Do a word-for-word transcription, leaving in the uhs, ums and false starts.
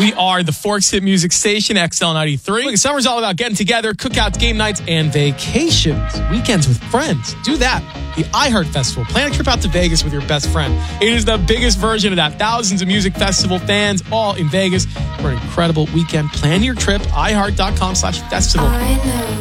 We are the Forks Hit Music Station, X L ninety-three. Look, summer's all about getting together, cookouts, game nights, and vacations. Weekends with friends. Do that. The iHeart Festival. Plan a trip out to Vegas with your best friend. It is the biggest version of that. Thousands of music festival fans all in Vegas for an incredible weekend. Plan your trip. iHeart.com slash festival. I know